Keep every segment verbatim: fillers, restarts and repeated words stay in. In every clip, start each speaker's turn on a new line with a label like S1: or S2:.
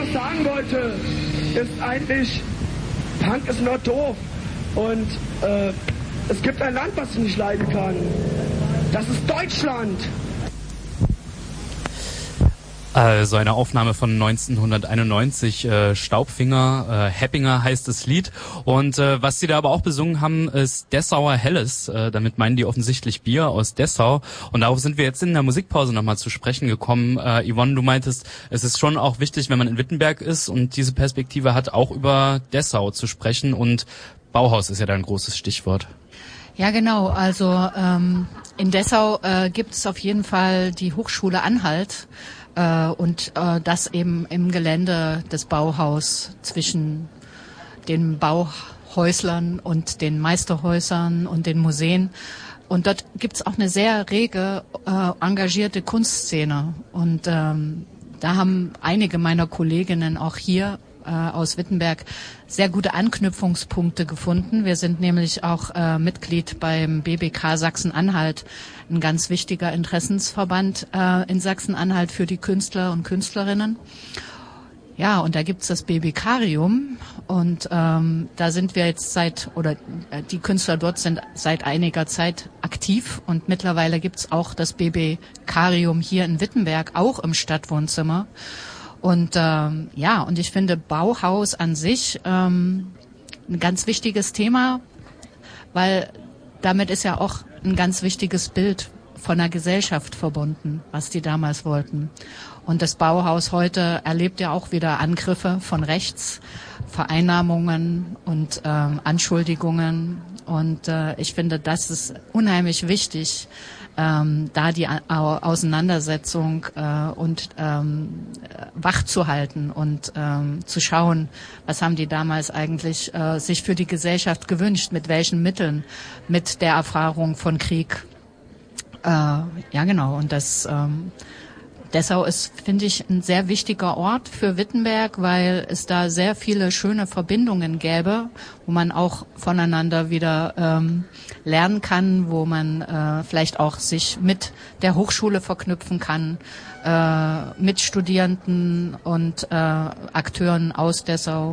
S1: noch sagen wollte, ist eigentlich, Punk ist nur doof. Und äh, es gibt ein Land, was ich nicht leiden kann. Das ist Deutschland.
S2: Also eine Aufnahme von neunzehnhunderteinundneunzig, äh, Staubfinger, äh, Heppinger heißt das Lied. Und äh, was sie da aber auch besungen haben, ist Dessauer Helles. Äh, damit meinen die offensichtlich Bier aus Dessau. Und darauf sind wir jetzt in der Musikpause nochmal zu sprechen gekommen. Äh, Yvonne, du meintest, es ist schon auch wichtig, wenn man in Wittenberg ist und diese Perspektive hat, auch über Dessau zu sprechen. Und Bauhaus ist ja da ein großes Stichwort.
S3: Ja, genau. Also ähm, in Dessau äh, gibt es auf jeden Fall die Hochschule Anhalt. Und äh, das eben im Gelände des Bauhaus zwischen den Bauhäuslern und den Meisterhäusern und den Museen. Und dort gibt's auch eine sehr rege, äh, engagierte Kunstszene. Und ähm, da haben einige meiner Kolleginnen auch hier äh, aus Wittenberg sehr gute Anknüpfungspunkte gefunden. Wir sind nämlich auch äh, Mitglied beim B B K Sachsen-Anhalt, ein ganz wichtiger Interessensverband äh, in Sachsen-Anhalt für die Künstler und Künstlerinnen. Ja, und da gibt's das BBKarium und ähm, da sind wir jetzt seit, oder äh, die Künstler dort sind seit einiger Zeit aktiv und mittlerweile gibt's auch das BBKarium hier in Wittenberg, auch im Stadtwohnzimmer. Und ähm, ja, und ich finde Bauhaus an sich ähm, ein ganz wichtiges Thema, weil damit ist ja auch ein ganz wichtiges Bild von der Gesellschaft verbunden, was die damals wollten. Und das Bauhaus heute erlebt ja auch wieder Angriffe von rechts, Vereinnahmungen und ähm, Anschuldigungen. Und äh, ich finde, das ist unheimlich wichtig, ähm, da die A- Auseinandersetzung äh, und ähm, wach zu halten und ähm, zu schauen, was haben die damals eigentlich äh, sich für die Gesellschaft gewünscht, mit welchen Mitteln, mit der Erfahrung von Krieg. Äh, ja, genau. Und das ähm, Dessau ist, finde ich, ein sehr wichtiger Ort für Wittenberg, weil es da sehr viele schöne Verbindungen gäbe, wo man auch voneinander wieder ähm, lernen kann, wo man äh, vielleicht auch sich mit der Hochschule verknüpfen kann, äh, mit Studierenden und äh, Akteuren aus Dessau.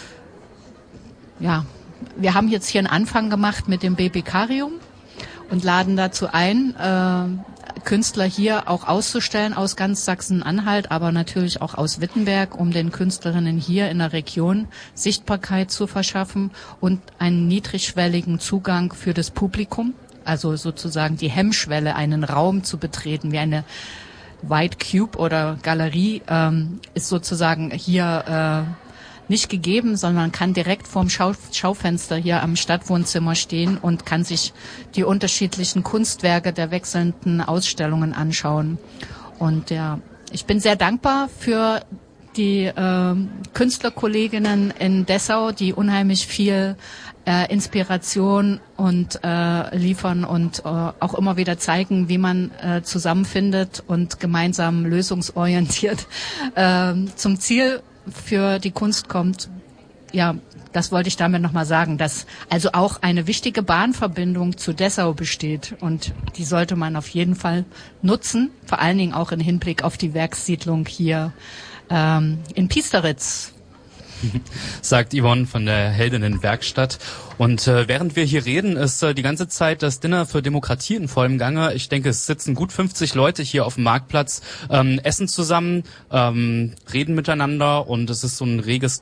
S3: Ja, wir haben jetzt hier einen Anfang gemacht mit dem BBKarium und laden dazu ein, äh, Künstler hier auch auszustellen aus ganz Sachsen-Anhalt, aber natürlich auch aus Wittenberg, um den Künstlerinnen hier in der Region Sichtbarkeit zu verschaffen und einen niedrigschwelligen Zugang für das Publikum, also sozusagen die Hemmschwelle, einen Raum zu betreten, wie eine White Cube oder Galerie, ähm, ist sozusagen hier äh, nicht gegeben, sondern kann direkt vorm Schau- Schaufenster hier am Stadtwohnzimmer stehen und kann sich die unterschiedlichen Kunstwerke der wechselnden Ausstellungen anschauen. Und ja, ich bin sehr dankbar für die äh, Künstlerkolleginnen in Dessau, die unheimlich viel äh, Inspiration und äh, liefern und äh, auch immer wieder zeigen, wie man äh, zusammenfindet und gemeinsam lösungsorientiert äh, zum Ziel für die Kunst kommt. Ja, das wollte ich damit nochmal sagen, dass also auch eine wichtige Bahnverbindung zu Dessau besteht und die sollte man auf jeden Fall nutzen, vor allen Dingen auch im Hinblick auf die Werkssiedlung hier ähm, in Piesteritz.
S2: Sagt Yvonne von der Heldinnenwerkstatt. Und äh, während wir hier reden, ist äh, die ganze Zeit das Dinner für Demokratie in vollem Gange. Ich denke, es sitzen gut fünfzig Leute hier auf dem Marktplatz, ähm, essen zusammen, ähm, reden miteinander und es ist so ein reges